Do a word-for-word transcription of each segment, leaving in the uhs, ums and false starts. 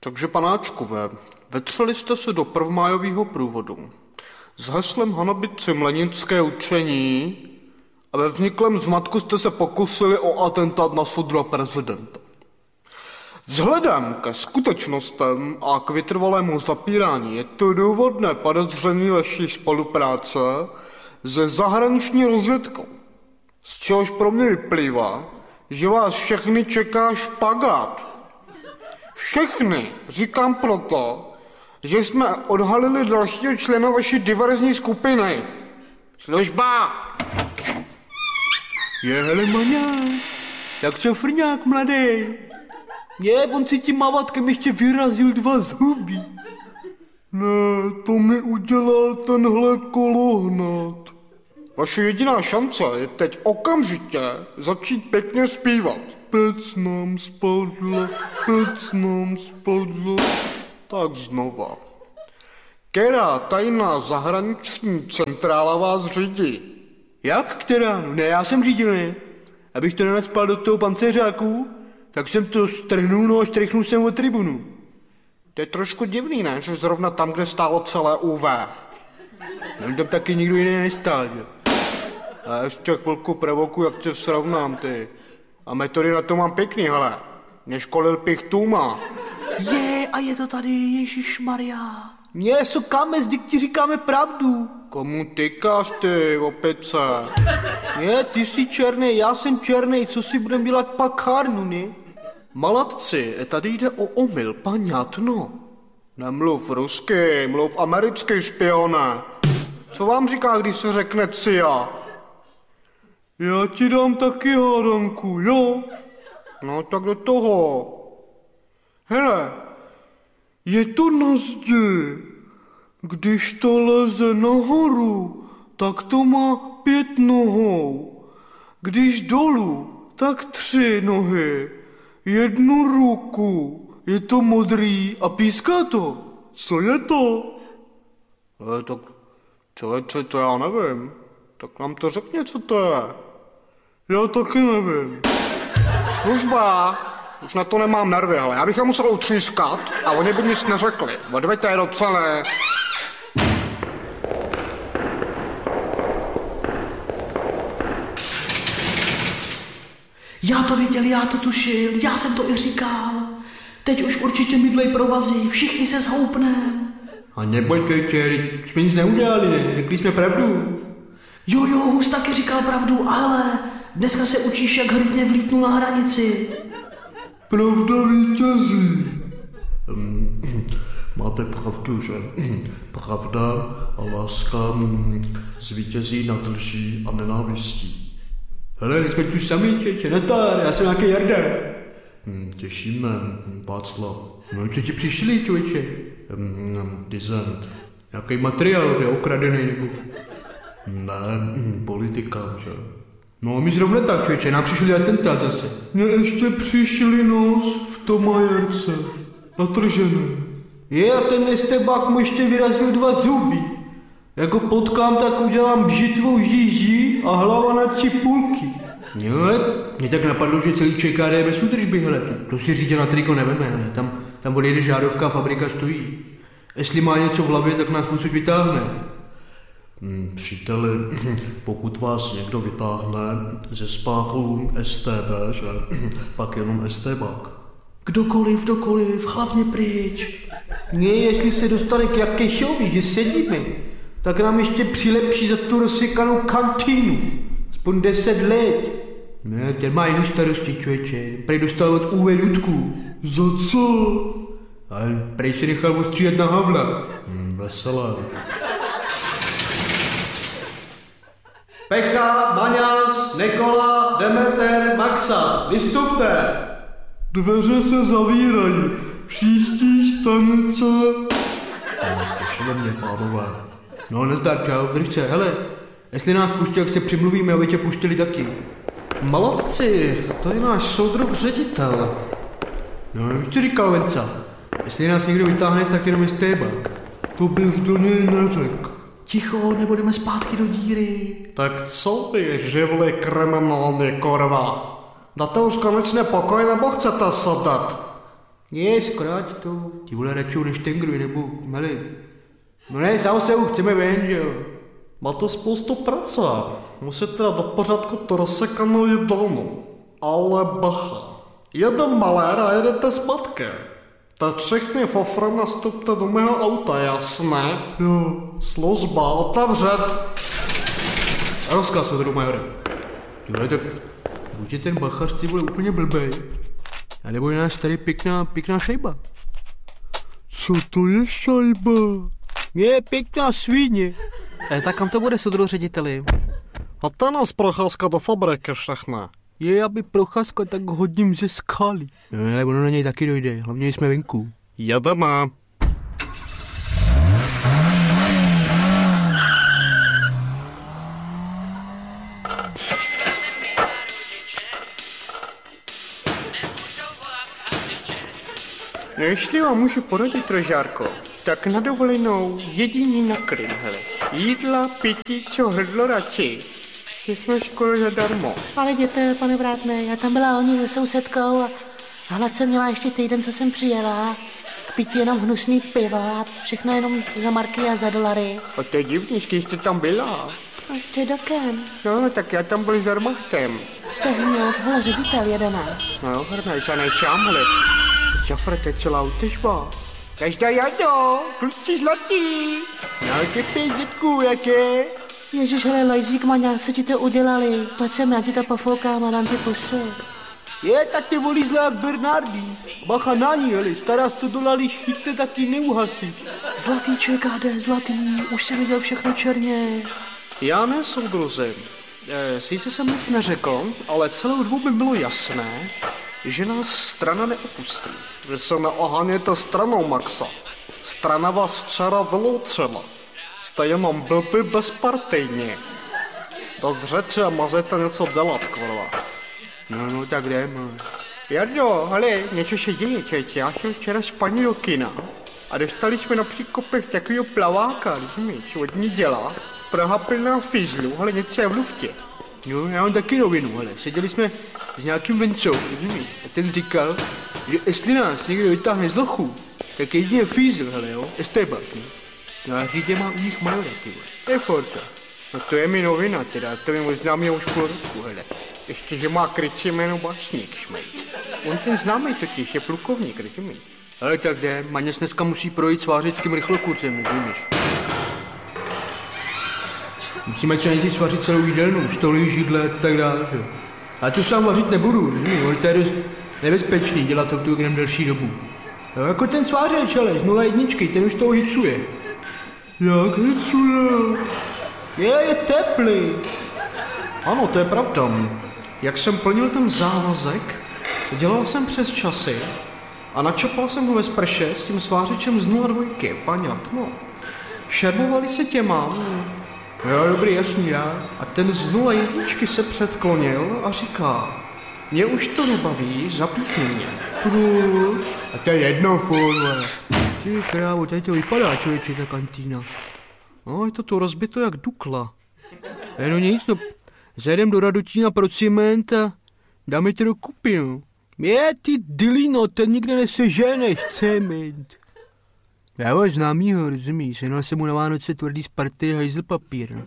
Takže panáčkové, vetřeli jste se do prvmájového průvodu s heslem hanobit si mlenické učení a ve vzniklém zmatku jste se pokusili o atentát na soudruha prezidenta. Vzhledem ke skutečnostem a k vytrvalému zapírání je to důvodné podezření vaší spolupráce se zahraniční rozvědkou, z čehož pro mě vyplývá, že vás všechny čeká špagát. Všechny říkám proto, že jsme odhalili dalšího člena vaší diverzní skupiny. Služba! Je, hele, Maňa, jak čo frňák, mladý? Je, on si tím mávatkem ještě vyrazil dva zuby. Ne, to mi udělal tenhle kolohnat. Vaše jediná šance je teď okamžitě začít pěkně zpívat. Pec nám spadla, pec nám spadla. Tak znova. Která tajná zahraniční centrála vás řídí? Jak která? No ne, já jsem řídil, ne? Abych to nenacpal do toho pancéřáku, tak jsem to strhnul, no a štrichnul jsem od tribunu. To je trošku divný, ne? Že zrovna tam, kde stálo celé U V. No tam taky nikdo jiný nestál, jo? A ještě chvilku provoku, jak tě srovnám, ty. A metody na to mám pěkný, hele. Mě školil Pichtůma. Je, a je to tady, Ježišmarja. Mě, sokáme, zdyk ti říkáme pravdu. Komu tykáš ty, opice? Ne, ty jsi černý, já jsem černý, co si budem dělat pakárnu, ne? Malatci, tady jde o omyl, paňatno. Nemluv rusky, mluv americký, špione. Co vám říká, když se řekne cia? Já ti dám taky hádanku, jo? No tak do toho. Hele, je to na zdi. Když to leze nahoru, tak to má pět nohou. Když dolů, tak tři nohy. Jednu ruku. Je to modrý a píská to. Co je to? Ale tak, člověče, to já nevím. Tak nám to řekni, co to je. Já taky nevím. Služba. Už na to nemám nervy, ale já bych je musel utřískat a oni by nic neřekli. Odveďte je do celé. Já to věděl, já to tušil, já jsem to i říkal. Teď už určitě mydlej provazy, všichni se zhoupnem. A nebojte, jsme nic neudělali, ne? Řekli jsme pravdu. Jo, jo, Hus taky říkal pravdu, ale dneska se učíš, jak hrdně vlítnul na hranici. Pravda vítězí. Um, máte pravdu, že? Pravda a láska zvítězí nad lží a nenávistí. Hele, jsme tu sami, čeče, nazdar, já jsem nějaký Jarda. Hmm, těšíme, Václav. No, co ti přišli, člověče? Um, dizent. Nějaký materiál, je okradený, nebo? Ne, politika, že? No, my zrovna tak, člověče, nám přišli atentát zase. Mně ještě přišli nos v tom majerce, natržený. Je, a ten estebák mu ještě vyrazil dva zuby. Jak ho potkám, tak udělám bžitvou žíží a hlava na tři půlky. Jo, ale mě tak napadlo, že celý ČKD je bez údržby, hele, to, to si řídě na triko neveme, hele, tam, tam odjede žárovka a fabrika stojí. Jestli má něco v hlavě, tak nás musí vytáhne. Hmm, příteli, pokud vás někdo vytáhne ze spáchu S T B, že, pak jenom estébák. Kdokoliv, kdokoliv, hlavně pryč. Ne, jestli se dostane k Jakešovi, že sedíme, tak nám ještě přilepší za tu rozsekanou kantýnu. Aspoň deset let. Ne, ten má jinou starosti, člověče. Prej dostal od U V Dudku. Za co? Ale prej se nechal ostříhat na Havla. Hmm, veselé. Pecha, Maňas, Nikola, Demeter, Maxa. Vystupte! Dveře se zavírají. Příští stanice. No, těšilo mě, pánové. No, nezdar, čau, drž se, hele. Jestli nás pustí, jak se přimluvíme, aby tě pustili taky. Malatci, to je náš soudruh ředitel. No, už ti říkal Venca. Jestli nás někdo vytáhne, tak jenom je stébák. To bych do něj neřekl. Ticho, nebo jdeme zpátky do díry. Tak co vy, živli kriminální korva? Dáte už konečně pokoj, nebo chcete sedat? Je, zkráť to. Ti vole radši než tengruj, nebo, mali. No ne, sám se už chceme ven, že jo. Máte spoustu práce. Musíte dát do pořádku to rozsekanou jídelnu. Ale bacha. Jeden malér a jedete zpátky. Tak všichni fofra nastupte do mého auta, jasné? Jo. Služba, otevřet. Rozkaz od majore. Jo, tak buď je ten bachař ty vole úplně blbej. A nebo je nás tady pěkná, pěkná šejba. Co to je šajba? Je pěkná svíně. E, tak kam to bude, soudru řediteli? A to je nás procházka do fabriky všechna. Je, aby procházka, tak hodím ze skály. No, ale ono na něj taky dojde, hlavně jsme venku. Jedeme. No jestli vám můžu poradit, Rožárko, tak na dovolenou jediný na Krym, hele. Jídla, pití, co hrdlo radši. Všechno skoro zadarmo. Ale jděte, pane vrátné, já tam byla loni se sousedkou a hlad jsem měla ještě týden, co jsem přijela. K pití jenom hnusný piva, všechno jenom za marky a za dolary. A to je divný, když jste tam byla. A s čedokem. No, tak já tam byl s Wehrmachtem. Jste hněd, hele, ředitel jedená. No, hrnej se nejsám, hele. Šafre, to je celá útežba. Každá jado, kluci zlatý. No, ty pětku, jaké? Ježiš, hele, Lojzík, maňa, co ti to udělali? Pojď sem, já ti to pofoukám a dám ti pusy. Je, tak ty volí zle jak Bernardi. Bacha na ní, hele, stará sto dolarů, když chytne, tak ji neuhasíš. Zlatý čekáde, zlatý, už jsem viděl všechno černě. Já ne, soudruzi. E, sice jsem nic neřekl, ale celou dobu by bylo jasné, že nás strana neopustí. Vy se neoháněte stranou, Maxa. Strana vás včera vyloučila. Jste jenom blbý bezpartejní. Dost řeči a mazete něco dělat, kurva. No, no, tak jdeme. Jardo, hele, něco se děje, čeče. Já jsem včera spaní do kina a dostali jsme na příkopech takového plaváka, rozumíš, od ní dělá. Praha plná fízlu, hele, něco je v luftě. Jo, já mám taky novinu, hele. Seděli jsme s nějakým vencou, rozumíš? A ten říkal, že jestli nás někdo vytáhne z lochu, tak jedině fízl, hele, jo, estébák, ne? No a řídě má u nich majora, ty vole. To je forca. No to je mi novina, teda, to mi možná mě už půl roku, hele. Ještě, že má krycí jméno Básník, šmejt. On ten známý totiž je plukovník, rozumíš? Ale tak jde, Maněs dneska musí projít svářickým rychlokurcem, rozumíš? Musíme třeba nejdřív svařit celou jídelnu, stoly, židle a tak dále, že? Ale to sám vařit nebudu, ne? To je dost nebezpečný dělat to tu jen delší dobu. Jo, jako ten svářeč, ale z nula jedničky, ten už toho hicuje. Jak hicuje? Je, je teplý. Ano, to je pravda. Jak jsem plnil ten závazek, dělal jsem přes časy a načopal jsem ho ve sprše s tím svářečem z nula dvojky, paňat, no. Šermovali se těma. Jo, dobrý, jasný, já. A ten z nula jedničky se předklonil a říká, mě už to nebaví, zapíchni mě. Proč? A to je jedno, furt, ty krávo, tady to vypadá, člověče, ta kantýna. No, je to tu rozbito jak Dukla. Je no nic, no, zajdem do Radotína pro ciment a dáme to do kupy, no. Je, ty dilino, ten nikde neseženeš, cement. Já ho známýho, rozumíš, jenal jsem mu na Vánoce tvrdý z party hajzl papír, no.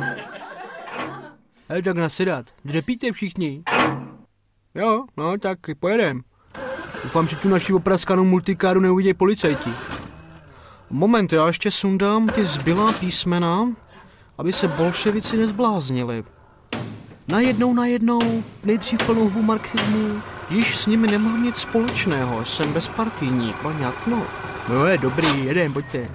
Hele, tak nasedat, dřepíte všichni. Jo, no, tak pojedem. Doufám, že tu naši opraskanou multikáru neuvidějí policajti. Moment, já ještě sundám ty zbylá písmena, aby se bolševici nezbláznili. Najednou, najednou, nejdřív plnou hubu marxismu, již s nimi nemám nic společného, jsem bezpartijní, paňatno. No je dobrý, jedem, pojďte.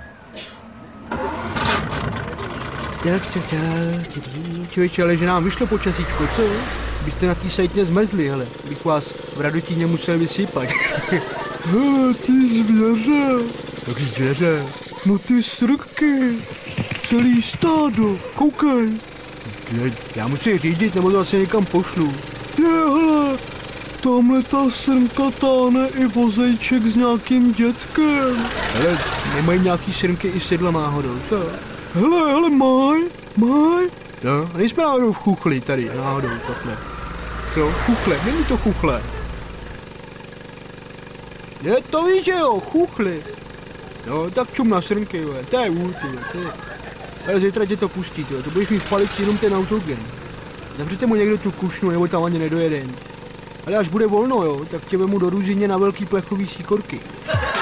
Tak, tak, tak, člověče, ale že nám vyšlo počasíčko, co? Byste na té sajtě zmezli, hele, bych vás v Radotíně musel vysypat. Hele, ty zvěře. Jaký zvěře? No ty srky, celý stádo, koukej. Já musím řídit, nebo to asi někam pošlu. Je, hele, tamhle ta srnka táhne i vozejček s nějakým dětkem. Hele, nemají nějaký srnky i sedla náhodou, co? Hele, hele, maj, maj. No, a nejsme náhodou v chuchli tady, náhodou, takhle. Co? Chuchle, není to chuchle. Je to víš, že jo, chuchli. No, tak čum na srnky, vole, to je úl, ty, to je. Ale zítra tě to pustí, ty, to budeš mít v palici jenom ten autogen. Zavřete mu někdo tu kušnu, nebo tam ani nedojede. Ale až bude volno, jo, tak tě vemu do Ruzině na velký plechový síkorky.